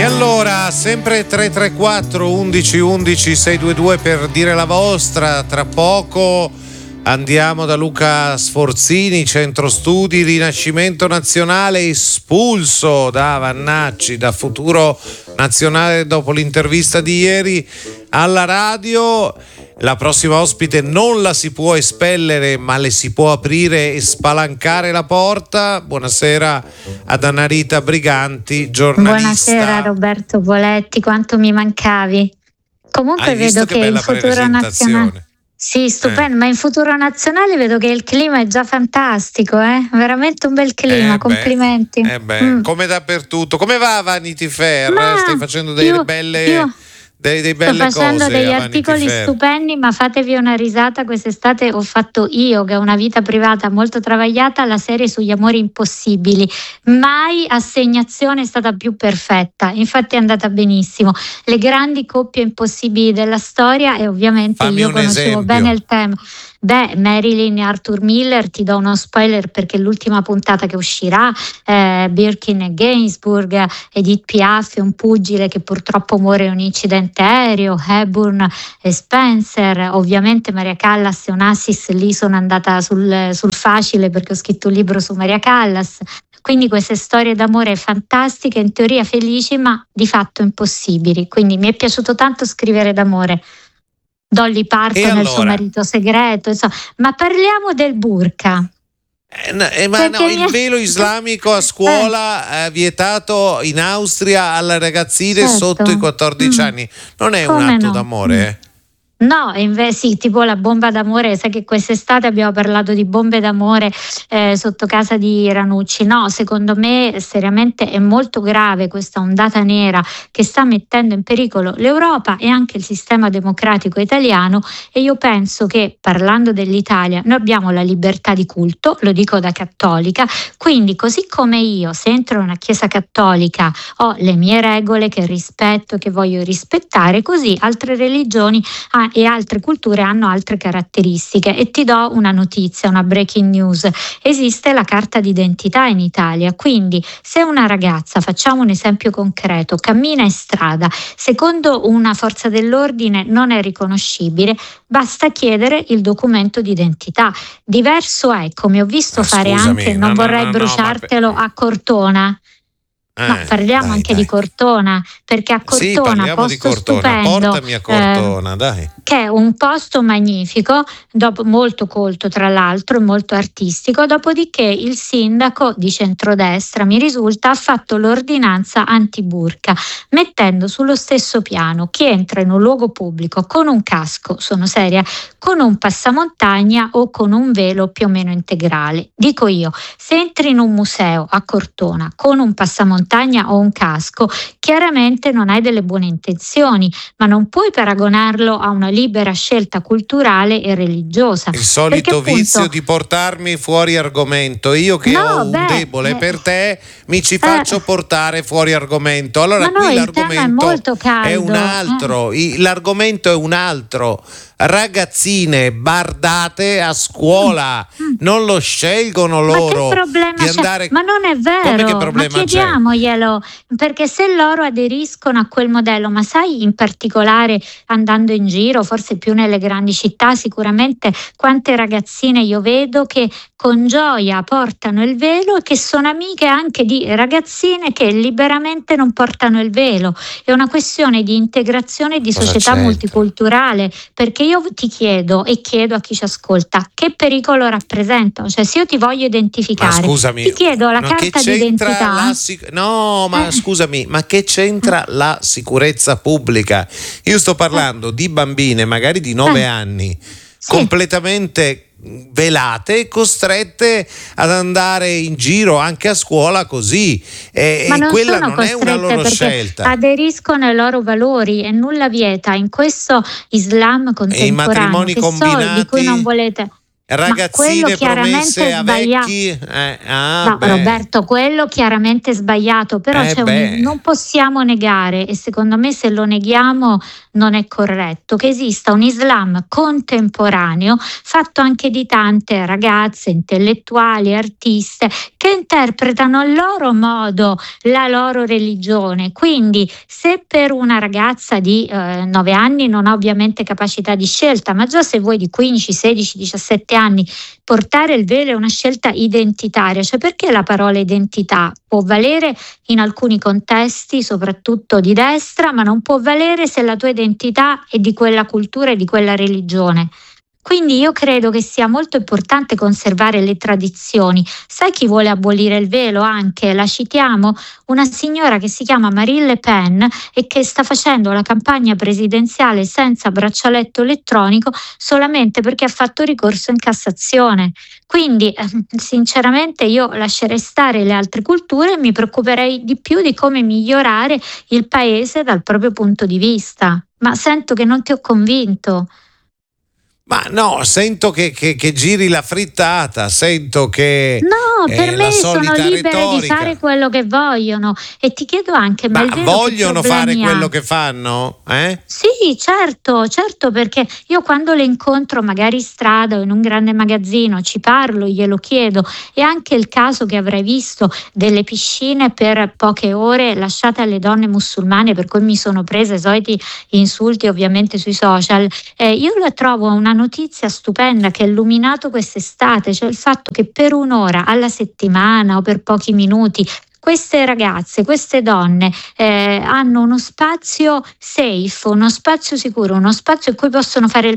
allora, sempre 334 11 11 622 per dire la vostra. Tra poco andiamo da Luca Sforzini, Centro Studi Rinascimento Nazionale, espulso da Vannacci, da Futuro Nazionale dopo l'intervista di ieri alla radio. La prossima ospite non la si può espellere, ma le si può aprire e spalancare la porta. Buonasera ad Annarita Briganti, giornalista. Buonasera Roberto Voletti, quanto mi mancavi. Comunque vedo che in Futuro Nazionale. Sì, stupendo, ma in Futuro Nazionale vedo che il clima è già fantastico, veramente un bel clima, complimenti. Come dappertutto. Come va Vanity Fair? Stai facendo delle belle... Dei belle Sto facendo cose, degli articoli stupendi, ma fatevi una risata. Quest'estate ho fatto io, che ho una vita privata molto travagliata, la serie sugli amori impossibili. Mai assegnazione è stata più perfetta, infatti è andata benissimo. Le grandi coppie impossibili della storia, e ovviamente io conoscevo bene il tema. Marilyn e Arthur Miller, ti do uno spoiler perché l'ultima puntata che uscirà, Birkin e Gainsbourg, Edith Piaf, un pugile che purtroppo muore in un incidente aereo, Hepburn e Spencer, ovviamente Maria Callas e Onassis. Lì sono andata sul facile perché ho scritto un libro su Maria Callas. Quindi queste storie d'amore fantastiche, in teoria felici, ma di fatto impossibili. Quindi mi è piaciuto tanto scrivere d'amore. Dolly Parton e il suo marito segreto, insomma. Ma parliamo del burqa. Il velo islamico a scuola vietato in Austria alle ragazzine sotto i 14 anni. Non è un atto d'amore? No, invece sì, tipo la bomba d'amore. Sai che quest'estate abbiamo parlato di bombe d'amore sotto casa di Ranucci. No, secondo me seriamente è molto grave questa ondata nera che sta mettendo in pericolo l'Europa e anche il sistema democratico italiano. E io penso che, parlando dell'Italia, noi abbiamo la libertà di culto, lo dico da cattolica, quindi così come io, se entro in una chiesa cattolica, ho le mie regole che rispetto e che voglio rispettare, così altre religioni e altre culture hanno altre caratteristiche. E ti do una notizia, una breaking news: esiste la carta d'identità in Italia, quindi se una ragazza, facciamo un esempio concreto, cammina in strada, secondo una forza dell'ordine non è riconoscibile, basta chiedere il documento d'identità. Diverso è, come ho visto fare anche, non vorrei bruciartelo, a Cortona. Ma parliamo anche di Cortona, perché a Cortona, posto stupendo, portami a Cortona, dai. Che è un posto magnifico, molto colto tra l'altro e molto artistico. Dopodiché il sindaco di centrodestra, mi risulta, ha fatto l'ordinanza anti-burqa, mettendo sullo stesso piano chi entra in un luogo pubblico con un casco, sono seria, con un passamontagna o con un velo più o meno integrale. Dico io, se entri in un museo a Cortona con un passamontagna o un casco, chiaramente non hai delle buone intenzioni, ma non puoi paragonarlo a una libera scelta culturale e religiosa. Il solito vizio di portarmi fuori argomento. Io che ho un debole per te mi ci faccio portare fuori argomento. Allora qui l'argomento è molto caldo. È un altro. L'argomento è un altro. Ragazzine bardate a scuola, non lo scelgono loro di andare. Ma non è vero, come che problema ma chiediamoglielo, perché se loro aderiscono a quel modello, ma sai, in particolare andando in giro, forse più nelle grandi città, sicuramente quante ragazzine io vedo che con gioia portano il velo e che sono amiche anche di ragazzine che liberamente non portano il velo. È una questione di integrazione e di società multiculturale, perché io ti chiedo e chiedo a chi ci ascolta, che pericolo rappresentano? Cioè, se io ti voglio identificare, scusami, ti chiedo la carta d'identità. Scusami, ma che c'entra la sicurezza pubblica? Io sto parlando di bambine magari di 9 anni, completamente velate, costrette ad andare in giro anche a scuola così, e quella non è una loro scelta. Aderiscono ai loro valori e nulla vieta in questo Islam contemporaneo, e i matrimoni combinati, di cui non volete. ragazzine promesse a vecchi. Roberto, quello chiaramente è sbagliato, però non possiamo negare, e secondo me se lo neghiamo non è corretto, che esista un Islam contemporaneo fatto anche di tante ragazze, intellettuali, artiste che interpretano a loro modo la loro religione. Quindi se per una ragazza di 9 anni non ha ovviamente capacità di scelta, ma già se voi di 15, 16, 17 anni portare il velo è una scelta identitaria, cioè perché la parola identità può valere in alcuni contesti, soprattutto di destra, ma non può valere se la tua identità è di quella cultura e di quella religione. Quindi io credo che sia molto importante conservare le tradizioni. Sai chi vuole abolire il velo anche? La citiamo? Una signora che si chiama Marine Le Pen e che sta facendo la campagna presidenziale senza braccialetto elettronico solamente perché ha fatto ricorso in Cassazione. Quindi sinceramente io lascerei stare le altre culture e mi preoccuperei di più di come migliorare il paese dal proprio punto di vista. Ma sento che non ti ho convinto. Ma no, sento che giri la frittata, sento che per me sono libere di fare quello che vogliono, e ti chiedo anche, ma vogliono fare quello che fanno? Sì, certo, perché io quando le incontro magari in strada o in un grande magazzino ci parlo, glielo chiedo. E anche il caso che avrai visto delle piscine per poche ore lasciate alle donne musulmane, per cui mi sono presa i soliti insulti ovviamente sui social, io la trovo una notizia stupenda che ha illuminato quest'estate, cioè il fatto che per un'ora alla settimana o per pochi minuti queste ragazze, queste donne hanno uno spazio safe, uno spazio sicuro, uno spazio in cui possono fare il